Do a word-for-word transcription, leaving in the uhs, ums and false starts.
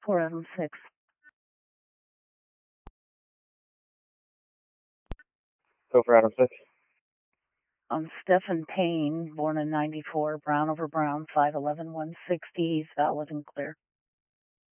For Adam six. Go for Adam six. Um, Stephen Payne, born in ninety-four, Brown over Brown, five eleven, one sixty, he's valid and clear.